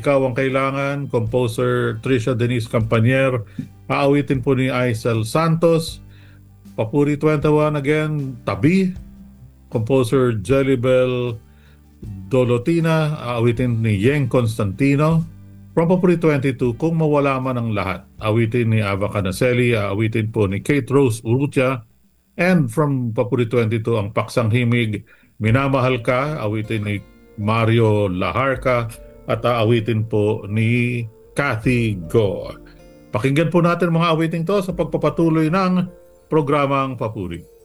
Ikaw Ang Kailangan, composer Trisha Denise Campanier. Aawitin po ni Aisel Santos. Papuri 21 again, Tabi, composer Jellybel Dolotina. Aawitin ni Yeng Constantino. From Papuri 22, Kung Mawala Man Ang Lahat. Awitin ni Ava Canaceli. Aawitin po ni Kate Rose Urrutia. And from Papuri 22, ang Paksang Himig, Minamahal Ka. Awitin ni Mario Laharca. At aawitin po ni Kathy Go. Pakinggan po natin mga awiting to sa pagpapatuloy ng programang Papuri.